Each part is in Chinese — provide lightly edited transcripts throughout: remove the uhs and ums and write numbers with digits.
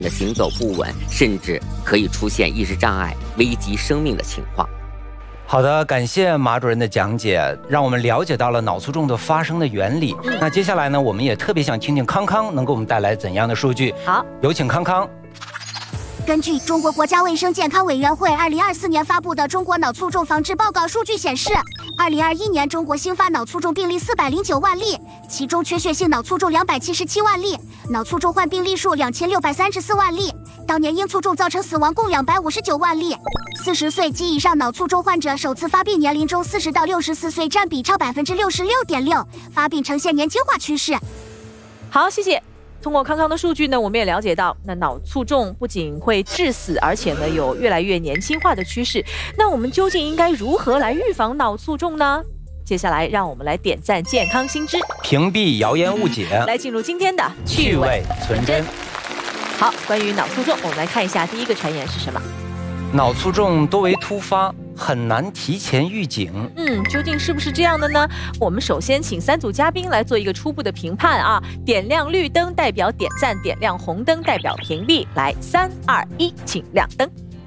的行走不稳，甚至可以出现意识障碍，危及生命的情况。 好的，感谢马主任的讲解，让我们了解到了脑卒中的发生的原理。那接下来呢，我们也特别想听听康康能给我们带来怎样的数据。 好， 有请康康。 根据中国国家卫生健康委员会2024年发布的《中国脑卒中防治报告》数据显示，2021年中国新发脑卒中病例409万例，其中缺血性脑卒中277万例，脑卒中患病例数2634万例，当年因卒中造成死亡共259万例。40岁及以上脑卒中患者首次发病年龄中，40到64岁占比超66.6%，发病呈现年轻化趋势。 好，谢谢。通过康康的数据呢，我们也了解到，那脑卒中不仅会致死，而且呢有越来越年轻化的趋势。那我们究竟应该如何来预防脑卒中呢？接下来让我们来点赞健康新知， 屏蔽谣言误解， 来进入今天的趣味存真。 好，关于脑卒中，我们来看一下第一个传言是什么。 脑卒中多为突发，很难提前预警。 究竟是不是这样的呢？我们首先请3组嘉宾来做一个初步的评判啊。点亮绿灯代表点赞，点亮红灯代表屏蔽。来，3、2、1，请亮灯。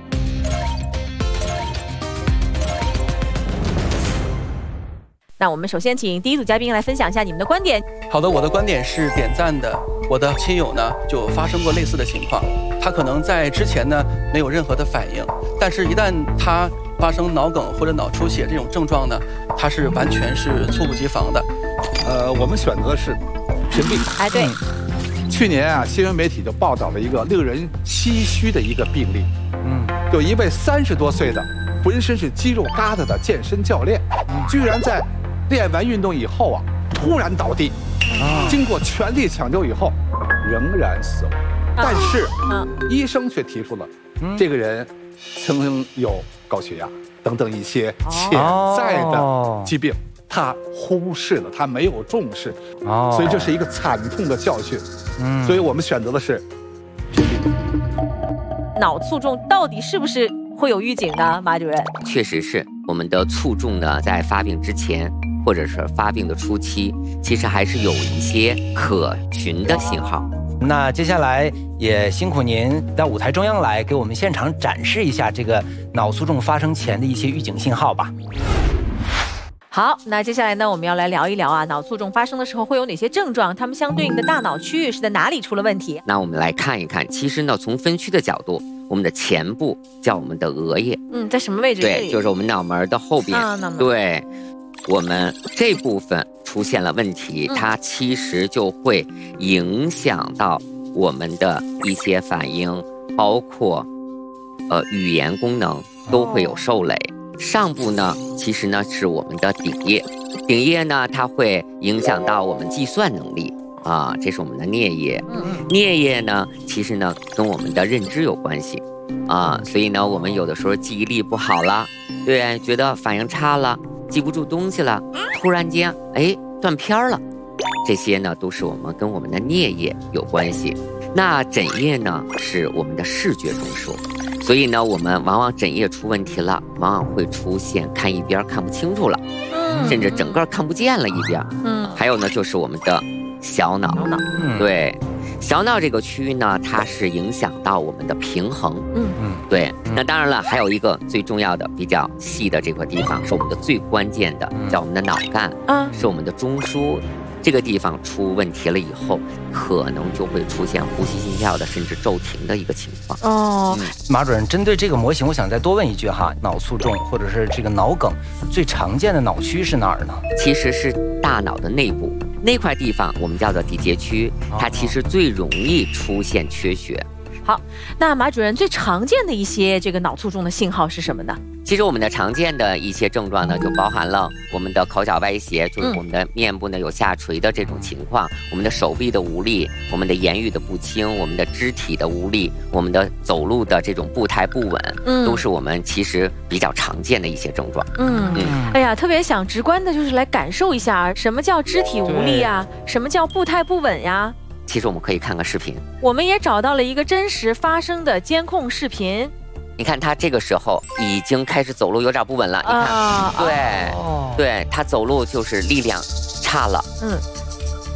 那我们首先请第一组嘉宾来分享一下你们的观点。 好的，我的观点是点赞的。我的亲友呢就发生过类似的情况，他可能在之前呢没有任何的反应，但是一旦他发生脑梗或者脑出血这种症状呢，他是完全是猝不及防的。 我们选择的是屏蔽。 哎，对。 去年啊，新闻媒体就报道了一个令人唏嘘的一个病例。有一位30多岁的浑身是肌肉疙瘩的健身教练，居然在练完运动以后啊，突然倒地。经过全力抢救以后，仍然死亡。但是，医生却提出了，这个人曾经有高血压等等一些潜在的疾病，他忽视了，他没有重视，所以这是一个惨痛的教训。所以我们选择的是屏蔽。 脑卒中到底是不是会有预警呢？马主任， 确实是，我们的卒中呢，在发病之前，或者是发病的初期，其实还是有一些可循的信号。 那接下来也辛苦您到舞台中央来，给我们现场展示一下这个脑卒中发生前的一些预警信号吧。 好，那接下来呢，我们要来聊一聊啊，脑卒中发生的时候会有哪些症状？它们相对应的大脑区域是在哪里出了问题？ 那我们来看一看，其实呢，从分区的角度，我们的前部叫我们的额叶， 在什么位置？ 对，就是我们脑门的后边。对，我们这部分出现了问题，它其实就会影响到我们的一些反应，包括语言功能都会有受累。上部呢，其实呢是我们的顶叶，顶叶呢它会影响到我们计算能力啊，这是我们的颞叶。颞叶呢，其实呢跟我们的认知有关系啊，所以呢我们有的时候记忆力不好了，对，觉得反应差了，记不住东西了，突然间断片了，这些呢都是我们跟我们的颞叶有关系。那枕叶呢是我们的视觉中枢。所以呢，我们往往枕叶出问题了，往往会出现看一边看不清楚了，甚至整个看不见了一边。还有呢，就是我们的小脑。对，小脑这个区域呢，它是影响到我们的平衡。对。那当然了，还有一个最重要的、比较细的这块地方，是我们的最关键的，叫我们的脑干，是我们的中枢。这个地方出问题了以后，可能就会出现呼吸、心跳的，甚至骤停的一个情况。 马主任，针对这个模型，我想再多问一句哈，脑卒中或者是这个脑梗，最常见的脑区是哪儿呢？ 其实是大脑的内部那块地方，我们叫做底节区，它其实最容易出现缺血。 好，那马主任最常见的一些这个脑卒中的信号是什么呢？ 其实我们的常见的一些症状呢，就包含了我们的口角歪斜，就是我们的面部呢有下垂的这种情况，我们的手臂的无力，我们的言语的不清，我们的肢体的无力，我们的走路的这种步态不稳，都是我们其实比较常见的一些症状。 哎呀，特别想直观的就是来感受一下，什么叫肢体无力呀？什么叫步态不稳呀？ 其实我们可以看个视频， 我们也找到了一个真实发生的监控视频。 你看他这个时候已经开始走路有点不稳了，你看，对，他走路就是力量差了。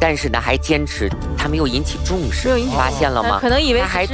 但是呢还坚持，他没有引起重视，发现了吗？ 可能以为他还